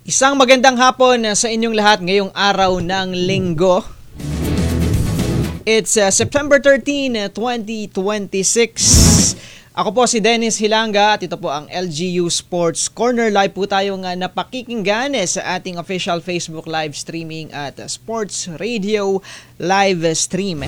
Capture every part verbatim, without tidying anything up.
Isang magandang hapon sa inyong lahat ngayong araw ng linggo. It's uh, September thirteenth, twenty twenty-six. Ako po si Dennis Hilanga at ito po ang L G U Sports Corner. Live po tayong uh, napakikinggan sa ating official Facebook live streaming at uh, Sports Radio live stream.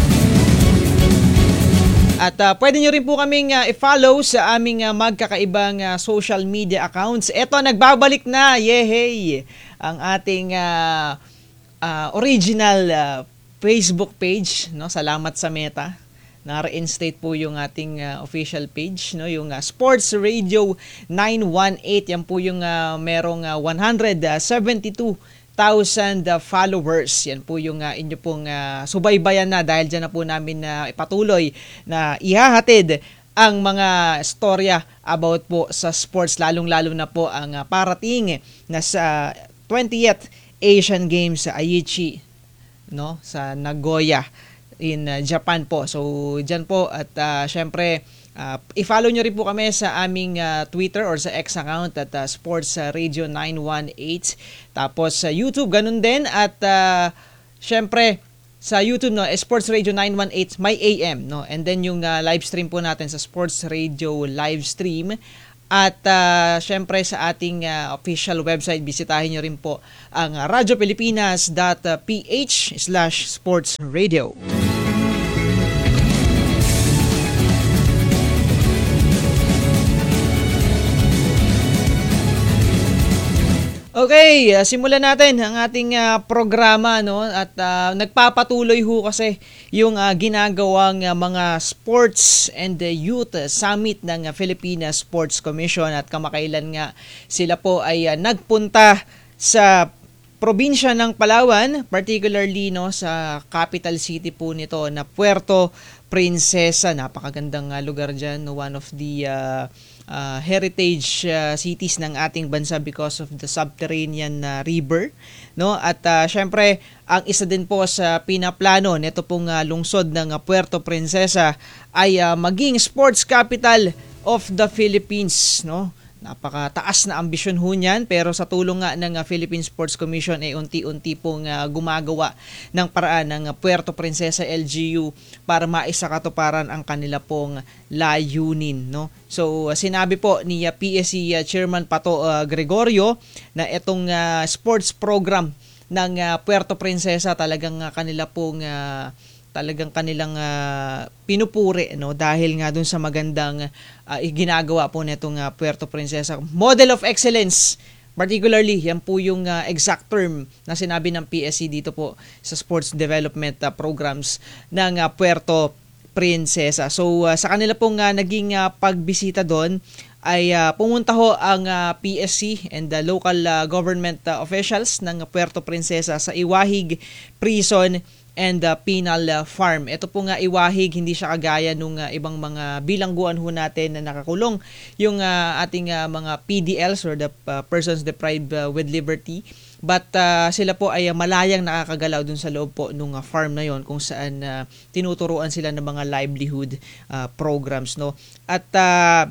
At uh, pwede nyo rin po kaming uh, i-follow sa aming uh, magkakaibang uh, social media accounts. Eto, nagbabalik na, yehey, ang ating uh, uh, original uh, Facebook page. No? Salamat sa Meta. Na-reinstate po yung ating uh, official page, no? Yung uh, Sports Radio nine one eight. Yan po yung uh, merong uh, one hundred seventy-two thousand uh, followers. Yan po yung uh, inyo pong uh, subaybayan na dahil dyan na po namin na uh, ipatuloy na ihahatid ang mga storya about po sa sports, lalong-lalo na po ang uh, parating na sa twentieth Asian Games sa Aichi, no, sa Nagoya in uh, Japan po. So dyan po at uh, syempre Uh, i-follow nyo rin po kami sa aming uh, Twitter or sa X account at uh, Sports uh, Radio nine one eight. Tapos sa uh, YouTube, ganun din. At uh, syempre, sa YouTube, no, Sports Radio nine one eight, may A M. No? And then yung uh, live stream po natin sa Sports Radio live stream. At uh, syempre sa ating uh, official website, bisitahin nyo rin po ang uh, radiopilipinas dot p h slash sports radio. Okay, uh, simulan natin ang ating uh, programa, no, at uh, nagpapatuloy ho kasi yung uh, ginagawang uh, mga sports and uh, youth uh, summit ng uh, Philippine Sports Commission at kamakailan nga sila po ay uh, nagpunta sa probinsya ng Palawan, particularly no sa capital city po nito na Puerto Princesa. Napakagandang uh, lugar diyan, no, one of the uh, Uh, heritage uh, cities ng ating bansa because of the subterranean uh, river, no, at uh, syempre ang isa din po sa pinaplano nito pong uh, lungsod ng uh, Puerto Princesa ay uh, maging sports capital of the Philippines, no. Napakataas na ambisyon ho niyan, pero sa tulong nga ng uh, Philippine Sports Commission ay eh, unti-unti pong uh, gumagawa ng paraan ng uh, Puerto Princesa L G U para maisakatuparan ang kanila pong layunin, no. So uh, sinabi po ni uh, P S C uh, Chairman Pato uh, Gregorio na itong uh, sports program ng uh, Puerto Princesa talagang uh, kanila pong uh, talagang kanilang uh, pinupuri, no, dahil nga dun sa magandang uh, ginagawa po nitong uh, Puerto Princesa. Model of excellence, particularly, yan po yung uh, exact term na sinabi ng P S C dito po sa sports development uh, programs ng uh, Puerto Princesa. So uh, sa kanila pong uh, naging uh, pagbisita doon ay uh, pumunta ho ang uh, P S C and the local uh, government uh, officials ng Puerto Princesa sa Iwahig Prison and uh, Penal uh, Farm. Ito po nga Iwahig, hindi siya kagaya nung uh, ibang mga bilangguan ho natin na nakakulong yung uh, ating uh, mga P D Ls or the uh, persons deprived uh, with liberty. But uh, sila po ay uh, malayang nakakagalaw dun sa loob po nung uh, farm na yon kung saan uh, tinuturuan sila ng mga livelihood uh, programs, no. At uh,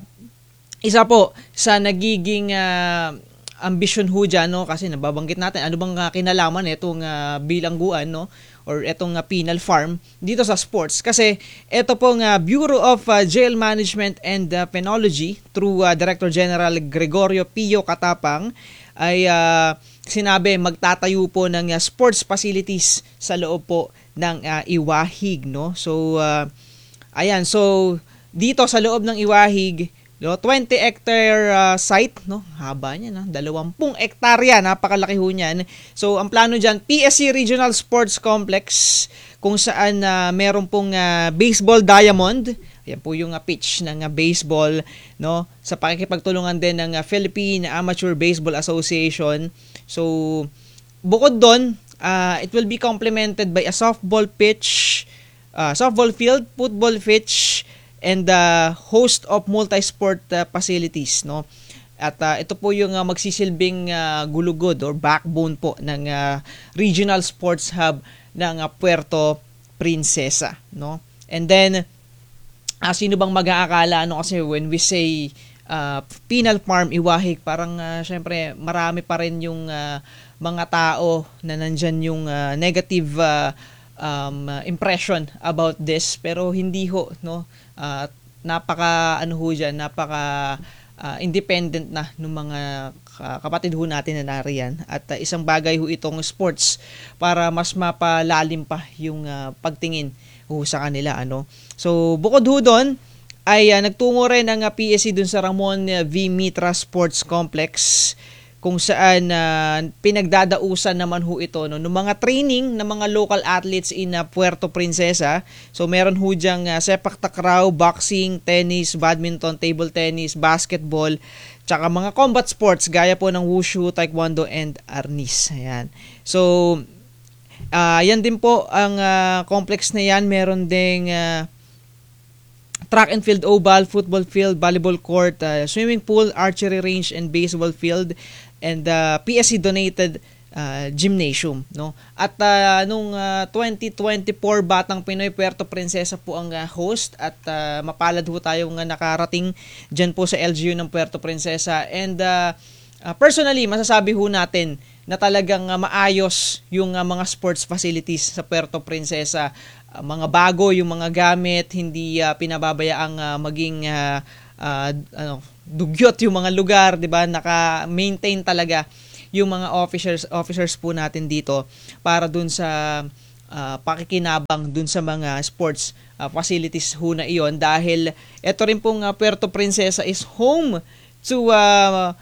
isa po sa nagiging uh, ambisyon ho dyan, no, kasi nababanggit natin ano bang uh, kinalaman itong uh, bilangguan, no, or itong uh, penal farm dito sa sports. Kasi ito pong uh, Bureau of uh, Jail Management and uh, Penology through uh, Director General Gregorio Pio Katapang ay uh, sinabi magtatayo po ng uh, sports facilities sa loob po ng uh, Iwahig, no. So uh, ayan, so dito sa loob ng Iwahig, no, twenty hectare uh, site, no, haba niya, no, twenty hektarya, napakalaki ho niyan. So ang plano diyan, P S C Regional Sports Complex, kung saan uh, meron pong uh, baseball diamond. Yan po yung uh, pitch ng uh, baseball, no, sa pakikipagtulungan din ng uh, Philippine Amateur Baseball Association. So bukod doon, uh, it will be complemented by a softball pitch, uh, softball field, football pitch, and the uh, host of multi-sport uh, facilities, no. At uh, ito po yung uh, magsisilbing uh, gulugod or backbone po ng uh, regional sports hub ng uh, Puerto Princesa, no. And then uh, sino bang mag-aakala, ano, kasi when we say uh, Penal Farm, Iwahig. Parang uh, syempre marami pa rin yung uh, mga tao na nandyan yung uh, negative uh, um, uh, impression about this, pero hindi ho, no? Uh, napaka ano ho dyan, napaka uh, independent na ng mga kapatid ho natin na nariyan, at uh, isang bagay ho itong sports para mas mapalalim pa yung uh, pagtingin ho sa kanila, ano. So bukod ho doon ay uh, nagtungo rin ang uh, P S C dun sa Ramon V. Mitra Sports Complex, kung saan uh, pinagdadausan naman ho ito, no, ng mga training ng mga local athletes in uh, Puerto Princesa. So meron ho diyang uh, sepak takraw, boxing, tennis, badminton, table tennis, basketball, tsaka mga combat sports gaya po ng wushu, taekwondo, and arnis. Ayan. So uh, yan din po ang uh, complex na yan. Meron ding uh, track and field oval, football field, volleyball court, uh, swimming pool, archery range, and baseball field, and uh, P S C donated uh, gymnasium, no. At uh, nung uh, twenty twenty-four Batang Pinoy, Puerto Princesa po ang uh, host, at uh, mapalad ho tayong uh, nakarating diyan po sa L G U ng Puerto Princesa. And uh, uh, personally, masasabi ho natin na talagang uh, maayos yung uh, mga sports facilities sa Puerto Princesa. Uh, mga bago yung mga gamit, hindi uh, pinababayaang uh, maging uh, uh, ano, dugyot yung mga lugar, 'di ba? Naka-maintain talaga yung mga officers officers po natin dito para dun sa uh, pakikinabang dun sa mga sports uh, facilities ho na iyon, dahil ito rin pong uh, Puerto Princesa is home to uh,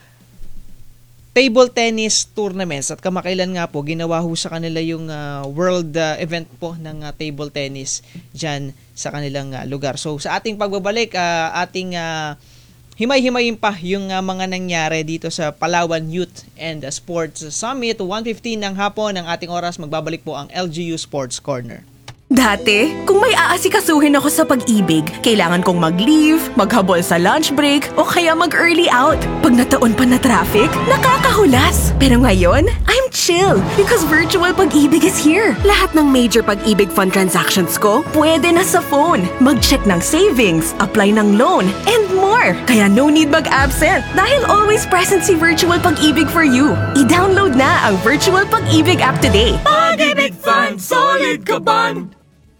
table tennis tournaments, at kamakailan nga po ginawa ho sa kanila yung uh, world uh, event po ng uh, table tennis dyan sa kanilang uh, lugar. So sa ating pagbabalik, uh, ating uh, himay-himayin pa yung uh, mga nangyari dito sa Palawan Youth and Sports Summit. one fifteen ng hapon ang ating oras, magbabalik po ang L G U Sports Corner. Dati, kung may aasikasuhin ako sa pag-ibig, kailangan kong mag-leave, maghabol sa lunch break, o kaya mag-early out. Pag nataon pa na traffic, nakakahulas. Pero ngayon, I'm chill because virtual pag-ibig is here. Lahat ng major pag-ibig fund transactions ko, pwede na sa phone. Mag-check ng savings, apply ng loan, and more. Kaya no need mag-absent dahil always present si Virtual Pag-ibig for you. I-download na ang Virtual Pag-ibig app today. Pag-ibig Fund, solid ka ban!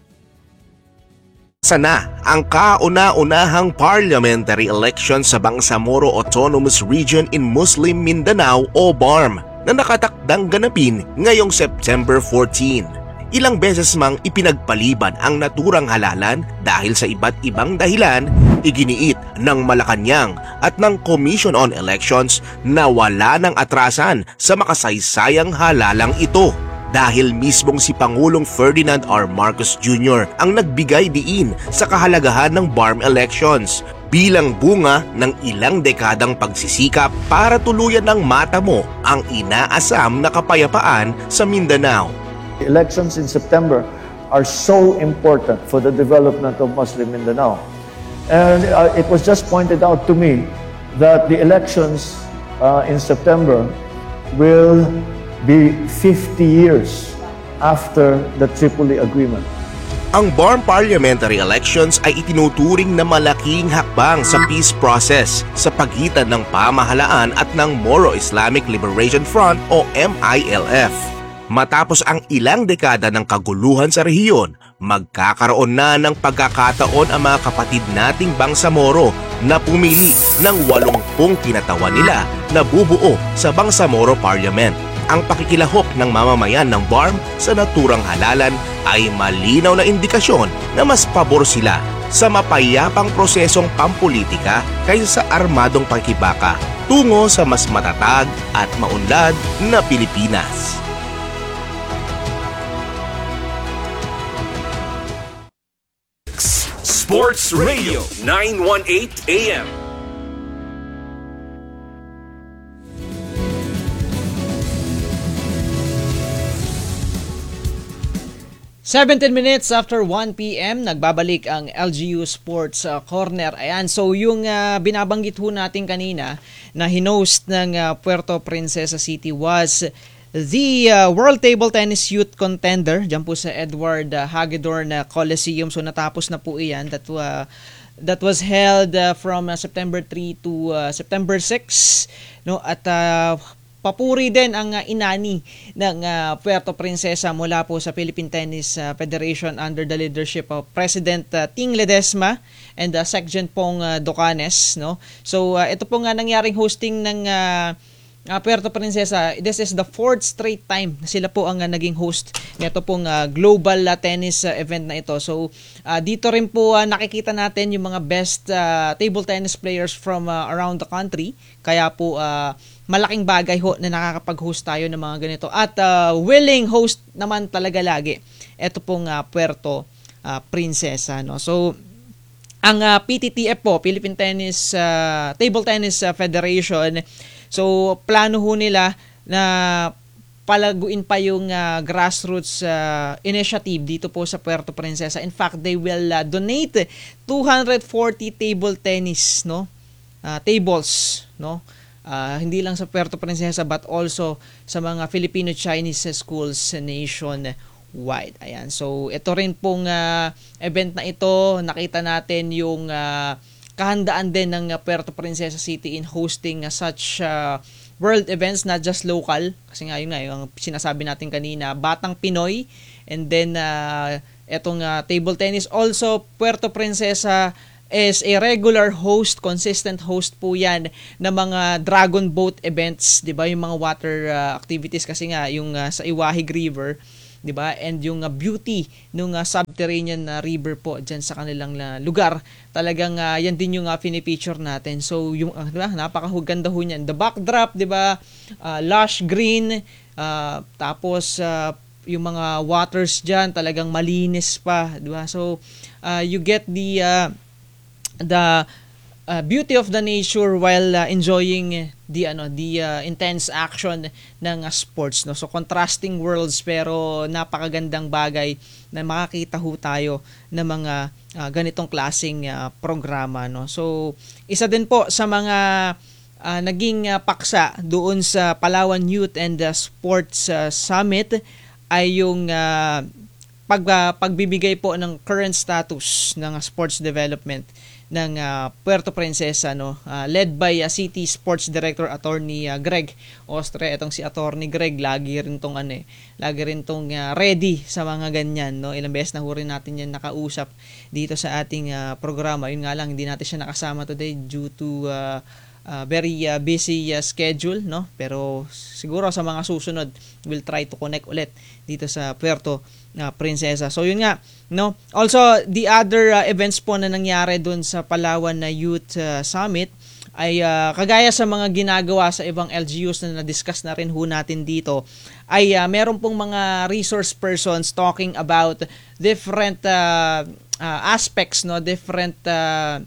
Sana ang kauna-unahang parliamentary election sa Bangsamoro Autonomous Region in Muslim Mindanao o B A R M na nakatakdang ganapin ngayong September fourteenth. Ilang beses mang ipinagpaliban ang naturang halalan dahil sa iba't ibang dahilan, iginiit ng Malacanang at ng Commission on Elections na wala ng atrasan sa makasaysayang halalang ito. Dahil mismong si Pangulong Ferdinand R. Marcos Junior ang nagbigay diin sa kahalagahan ng B A R M elections bilang bunga ng ilang dekadang pagsisikap para tuluyan ng matamo ang inaasam na kapayapaan sa Mindanao. The elections in September are so important for the development of Muslim Mindanao. And uh, it was just pointed out to me that the elections uh, in September will be fifty years after the Tripoli Agreement. Ang B A R M parliamentary elections ay itinuturing na malaking hakbang sa peace process sa pagitan ng pamahalaan at ng Moro Islamic Liberation Front o M I L F. Matapos ang ilang dekada ng kaguluhan sa rehiyon, magkakaroon na ng pagkakataon ang mga kapatid nating Bangsamoro na pumili ng walumpung kinatawan nila na bubuo sa Bangsamoro Parliament. Ang pakikilahok ng mamamayan ng B A R M sa naturang halalan ay malinaw na indikasyon na mas pabor sila sa mapayapang prosesong pampolitika kaysa sa armadong pakikibaka tungo sa mas matatag at maunlad na Pilipinas. Sports Radio nine eighteen A M. seventeen minutes after one p m, nagbabalik ang L G U Sports uh, Corner. Ayan, so yung uh, binabanggit ho natin kanina na hinost ng uh, Puerto Princesa City was the uh, World Table Tennis Youth Contender dyan po sa Edward uh, Hagedorn uh, Coliseum. So natapos na po iyan. That, uh, that was held uh, from uh, September three to uh, September six, no, at uh, papuri din ang uh, inani ng uh, Puerto Princesa mula po sa Philippine Tennis uh, Federation under the leadership of President uh, Ting Ledesma and uh, Secgen Pong uh, Docanes, no. So uh, ito po nga nangyaring hosting ng uh, Uh, Puerto Princesa. This is the fourth straight time na sila po ang uh, naging host nito pong uh, global uh, tennis uh, event na ito. So uh, dito rin po uh, nakikita natin yung mga best uh, table tennis players from uh, around the country. Kaya po uh, malaking bagay ho na nakakapag-host tayo ng mga ganito. At uh, willing host naman talaga lagi ito pong uh, Puerto uh, Princesa, no. So ang uh, P T T F po, Philippine Tennis uh, Table Tennis uh, Federation. So, plano ho nila na palaguin pa yung uh, grassroots uh, initiative dito po sa Puerto Princesa. In fact, they will uh, donate two hundred forty table tennis, no? Uh, tables, no? Uh, hindi lang sa Puerto Princesa but also sa mga Filipino-Chinese schools nationwide. Ayan. So, ito rin pong uh, event na ito, nakita natin yung uh, kahandaan din ng Puerto Princesa City in hosting uh, such uh, world events, not just local. Kasi nga yun nga, yung sinasabi natin kanina, Batang Pinoy, and then uh, etong uh, table tennis. Also, Puerto Princesa is a regular host, consistent host po yan ng mga dragon boat events, di ba? Yung mga water uh, activities kasi nga, yung uh, sa Iwahig River, 'di ba? And yung uh, beauty nung uh, subterranean na uh, river po diyan sa kanilang uh, lugar, talagang uh, yan din yung uh, fini-feature natin. So yung uh, 'di ba? Napakaganda ho niyan. The backdrop, 'di ba? Uh, lush green, uh, tapos uh, yung mga waters diyan talagang malinis pa, 'di ba? So uh, you get the uh, the uh, beauty of the nature while uh, enjoying the ano the uh, intense action ng uh, sports, no. So contrasting worlds pero napakagandang bagay na makakita ho tayo ng mga uh, ganitong klaseng uh, programa, no. So isa din po sa mga uh, naging uh, paksa doon sa Palawan Youth and uh, Sports uh, Summit ay yung uh, pag uh, pagbibigay po ng current status ng uh, sports development ng uh, Puerto Princesa, no, uh, led by uh, City Sports Director Attorney uh, Greg Ostre. Etong si Attorney Greg lagi rin tong ano eh, lagi rin tong uh, ready sa mga ganyan, no. Ilang beses na ho rin natin yan nakausap dito sa ating uh, programa. Yun nga lang, hindi natin siya nakasama today due to uh, uh, very uh, busy uh, schedule, no. Pero siguro sa mga susunod we'll try to connect ulit dito sa Puerto uh, Princesa. So yun nga, no. Also, the other uh, events po na nangyari doon sa Palawan na Youth uh, Summit ay uh, kagaya sa mga ginagawa sa ibang L G Us na na-discuss na rin ho natin dito, ay uh, meron pong mga resource persons talking about different uh, uh, aspects, no, different uh,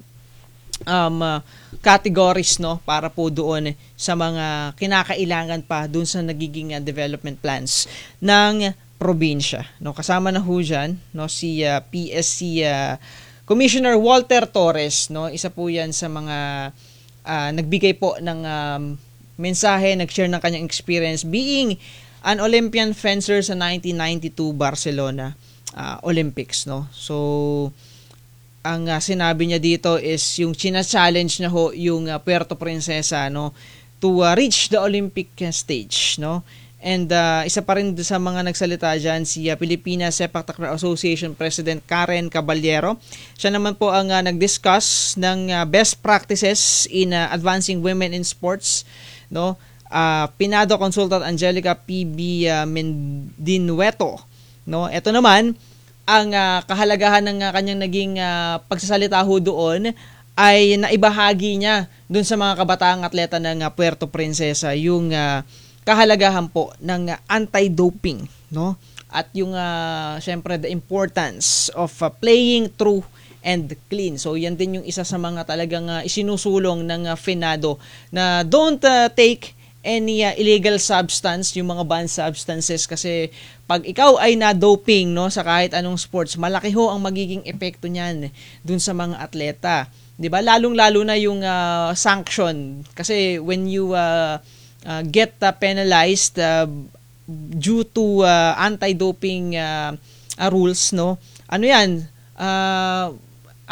um, uh, categories, no, para po doon sa mga kinakailangan pa doon sa nagiging uh, development plans ng probinsya, no. Kasama na ho dyan, no, si uh, P S C uh, Commissioner Walter Torres, no. Isa po yan sa mga uh, nagbigay po ng um, mensahe, nag-share ng kanyang experience being an Olympian fencer sa nineteen ninety-two Barcelona uh, Olympics, no. So ang uh, sinabi niya dito is yung china-challenge niya ho yung uh, Puerto Princesa, no, to uh, reach the Olympic stage, no. And uh, isa pa rin sa mga nagsalita dyan si uh, Pilipinas Sepak Takraw Association President Karen Caballero. Siya naman po ang uh, nag-discuss ng uh, best practices in uh, advancing women in sports, no. Uh, Pinado Consultant Angelica P B uh, Mendinueto, no. Ito naman ang uh, kahalagahan ng uh, kanyang naging uh, pagsasalita ho doon ay naibahagi niya doon sa mga kabataang atleta ng uh, Puerto Princesa yung uh, kahalagahan po ng uh, anti-doping, no? At yung uh, syempre the importance of uh, playing true and clean. So yan din yung isa sa mga talagang uh, isinusulong ng uh, Finado na don't uh, take any uh, illegal substance, yung mga banned substances, kasi pag ikaw ay na-doping, no, sa kahit anong sports, malaki ho ang magiging epekto niyan dun sa mga atleta. 'Di ba? Lalong-lalo na yung uh, sanction, kasi when you uh, Uh, get uh, penalized uh, due to uh, anti-doping uh, uh, rules, no, ano yan, uh,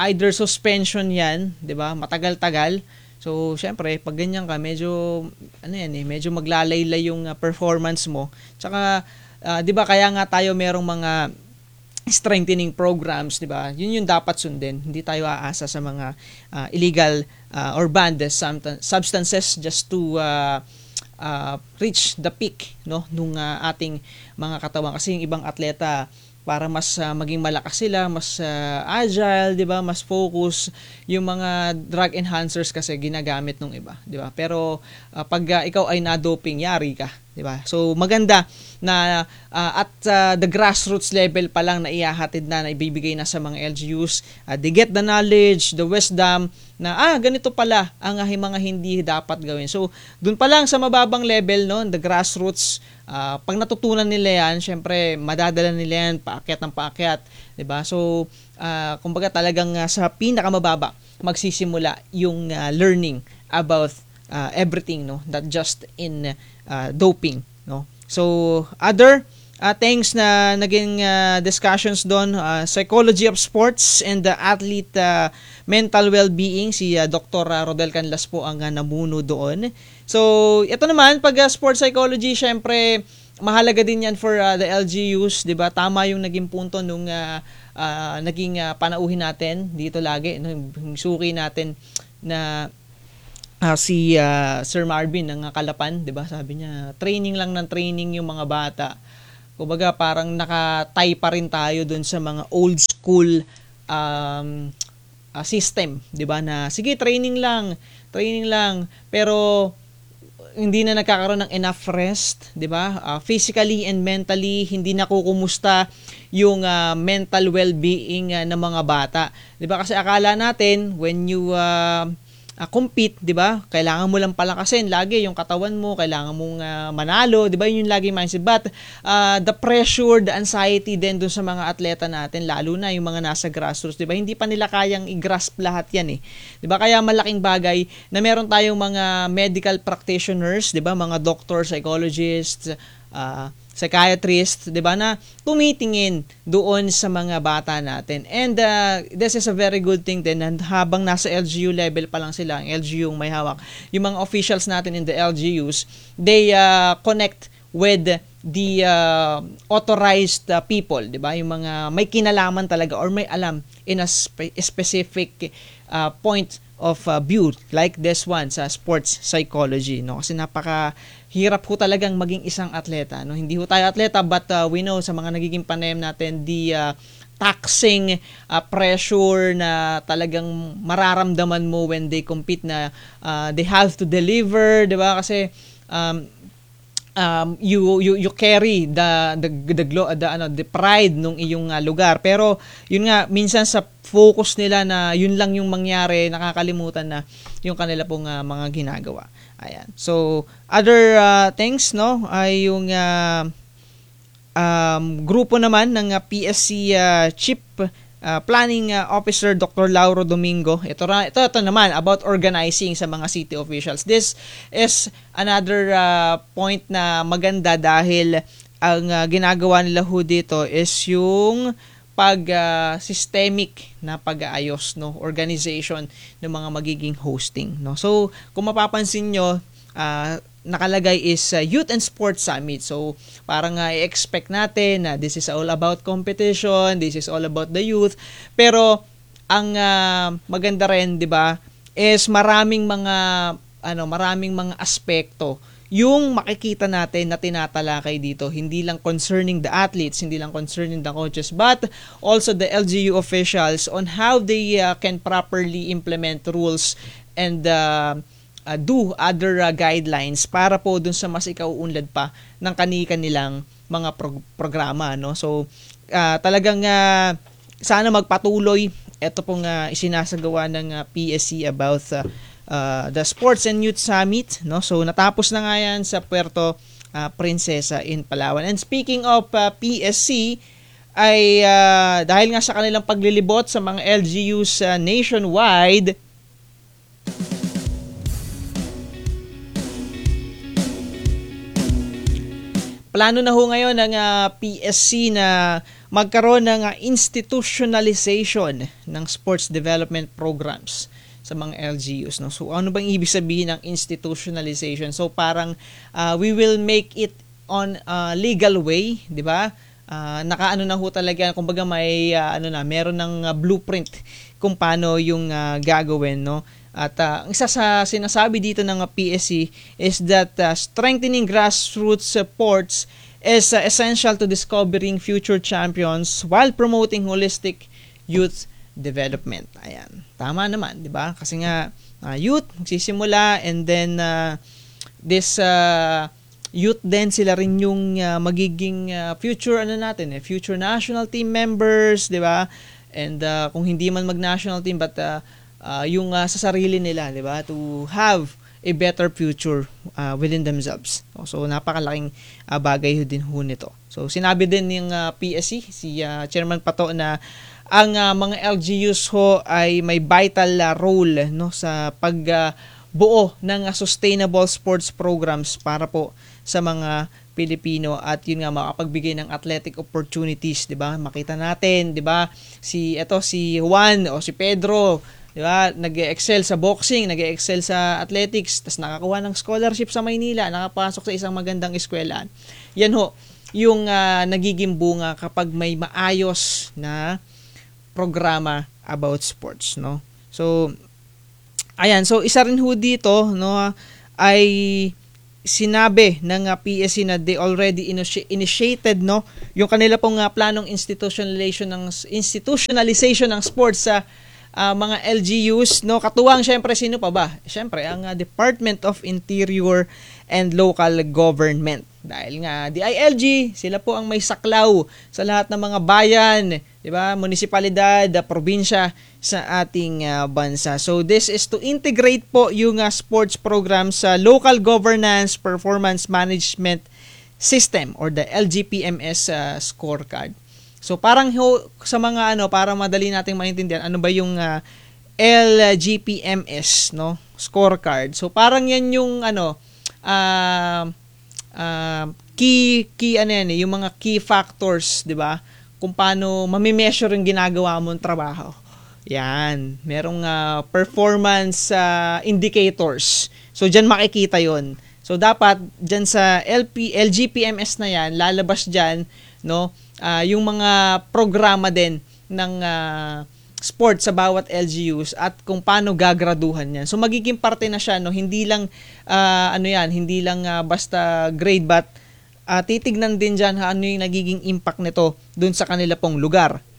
either suspension yan, 'di ba? Matagal-tagal. So, syempre, pag ganyan ka, medyo ano yan eh, medyo maglalaylay yung uh, performance mo. Tsaka uh, 'di ba kaya nga tayo merong mga strengthening programs, 'di ba? Yun yung dapat sundin. Hindi tayo aasa sa mga uh, illegal uh, or banned substances just to uh, uh, reach the peak, no, nung uh, ating mga katawan, kasi yung ibang atleta para mas uh, maging malakas sila, mas uh, agile, 'di ba? Mas focus, yung mga drug enhancers kasi ginagamit ng iba, 'di ba? Pero uh, pag uh, ikaw ay na-doping, yari ka, 'di ba? So maganda na uh, at uh, the grassroots level pa lang na ihahatid na, na ibibigay na sa mga L G Us. Uh, they get the knowledge, the wisdom na ah ganito pala ang uh, mga hindi dapat gawin. So doon pa lang sa mababang level, no, the grassroots, uh, pag natutunan nila yan, syempre madadala nila yan paakyat ng paakyat, 'di ba? So uh, kumbaga talagang uh, sa pinakamababa magsisimula yung uh, learning about uh, everything, no, not just in uh, doping, no. So, other uh, things na naging uh, discussions doon, uh, psychology of sports and the athlete uh, mental well-being, si uh, Doctor Rodel Canlas po ang uh, namuno doon. So, ito naman, pag uh, sports psychology, syempre, mahalaga din yan for uh, the L G Us, 'di ba? Tama yung naging punto nung uh, uh, naging uh, panauhin natin dito lagi, no? Yung suki natin na Uh, si uh, Sir Marvin ng uh, Kalapan, 'di ba? Sabi niya, training lang ng training yung mga bata. Kumbaga parang nakatay pa rin tayo doon sa mga old school um, uh, system, 'di ba? Na sige, training lang, training lang, pero hindi na nagkakaroon ng enough rest, 'di ba? Uh, physically and mentally hindi nakukumusta yung uh, mental well-being uh, ng mga bata. 'Di ba? Kasi akala natin when you uh, Uh, compete, 'di ba? Kailangan mo lang palakasin lagi yung katawan mo, kailangan mong uh, manalo, 'di ba? Yun yung lagi mindset. But uh, the pressure, the anxiety din dun sa mga atleta natin, lalo na yung mga nasa grassroots, 'di ba? Hindi pa nila kayang i-grasp lahat 'yan eh. 'Di ba? Kaya malaking bagay na meron tayong mga medical practitioners, 'di ba? Mga doctors, psychologists, uh, psychiatrist, 'di ba, na tumitingin doon sa mga bata natin. And uh, this is a very good thing din, and habang nasa L G U level pa lang sila, ang L G U may hawak, yung mga officials natin in the L G Us, they uh, connect with the uh, authorized uh, people, 'di ba? Yung mga may kinalaman talaga or may alam in a spe- specific uh, point of uh, view like this one sa sports psychology, no? Kasi napaka hirap ho talagang maging isang atleta, no? Hindi ho tayo atleta, but uh, we know sa mga nagiging panayam natin, the uh, taxing uh, pressure na talagang mararamdaman mo when they compete, na uh, they have to deliver, 'di ba? Kasi um, um you you you carry the the the, the, the ano the pride nung iyong uh, lugar, pero yun nga minsan sa focus nila na yun lang yung mangyari, nakakalimutan na yung kanila pong uh, mga ginagawa. Ayan. So other uh, things, no, ay yung uh, um, grupo naman ng uh, P S C uh, Chief Uh, Planning uh, Officer Doctor Lauro Domingo. Ito, ito, ito naman about organizing sa mga city officials. This is another uh, point na maganda dahil ang uh, ginagawa nila ho dito is yung pag uh, systemic na pag-aayos, no, organization ng mga magiging hosting, no. So kung mapapansin nyo, uh, nakalagay is uh, Youth and Sports Summit. So, parang uh, i-expect natin na this is all about competition, this is all about the youth. Pero, ang uh, maganda rin, di ba, is maraming mga, ano, maraming mga aspekto yung makikita natin na tinatalakay dito. Hindi lang concerning the athletes, hindi lang concerning the coaches, but also the L G U officials on how they uh, can properly implement rules and uh, Uh, do other uh, guidelines para po dun sa mas ikauunlad pa ng kani-kanilang mga pro- programa, no. So uh, talagang uh, sana magpatuloy ito pong uh, isinasagawa ng uh, P S C about uh, uh, the Sports and Youth Summit, no. So natapos na nga yan sa Puerto uh, Princesa in Palawan. And speaking of uh, P S C, ay uh, dahil nga sa kanilang paglilibot sa mga L G Us uh, nationwide, plano na ho ngayon ng uh, P S C na magkaroon ng uh, institutionalization ng sports development programs sa mga L G Us. No? So ano bang ibig sabihin ng institutionalization? So parang uh, we will make it on a legal way, di ba? Uh, nakaano na ho talaga, kumbaga may uh, ano na, meron ng uh, blueprint kung paano yung uh, gagawin, no? At uh, ang isa sa sinasabi dito ng uh, P S C is that uh, strengthening grassroots supports is uh, essential to discovering future champions while promoting holistic youth development. Ayan. Tama naman, 'di ba? Kasi nga uh, youth magsisimula, and then uh, this uh, youth din sila rin yung uh, magiging uh, future ano natin eh, future national team members, 'di ba? And uh, kung hindi man mag-national team, but uh, uh, yung uh, sa sarili nila, 'di ba? To have a better future uh, within themselves. So napakalaking uh, bagay din ho nito. So sinabi din ng uh, P S C, si uh, Chairman Pato, na ang uh, mga L G Us ho ay may vital uh, role, no, sa pag uh, buo ng uh, sustainable sports programs para po sa mga Pilipino, at yun nga makapagbigay ng athletic opportunities, 'di ba? Makita natin, 'di ba? Si eto si Juan o si Pedro, 'di ba? Nag-excel sa boxing, nag-excel sa athletics, tas nakakuha ng scholarship sa Maynila, nakapasok sa isang magandang eskwelahan. Yan ho yung uh, nagiging bunga kapag may maayos na programa about sports, no? So ayan, so isa rin ho dito, no, ay sinabi ng uh, P S C na they already initi- initiated, no, yung kanila pong uh, planong institutionalization ng institutionalization ng sports sa uh, mga L G Us, no. Katuwang syempre sino pa ba? Syempre ang uh, Department of Interior and Local Government. Dahil nga D I L G, sila po ang may saklaw sa lahat ng mga bayan, 'di ba? Munisipalidad, uh, probinsya sa ating uh, bansa. So this is to integrate po yung uh, sports program sa Local Governance Performance Management System or the L G P M S uh, scorecard. So parang ho, sa mga ano, para madali nating maintindihan ano ba yung uh, L G P M S, no, scorecard. So parang yan yung ano uh, uh, key key ano yan, yung mga key factors, 'di ba? Kung paano mami-measure yung ginagawa mong trabaho. Yan, merong uh, performance uh, indicators. So diyan makikita 'yon. So dapat diyan sa L P L G P M S na 'yan, lalabas diyan, no, uh, yung mga programa din ng uh, sport sa bawat L G Us at kung paano gagraduhan 'yan. So magiging parte na siya, no, hindi lang uh, ano 'yan, hindi lang uh, basta grade, but uh, titignan din diyan ha, ano yung nagiging impact nito dun sa kanila pong lugar.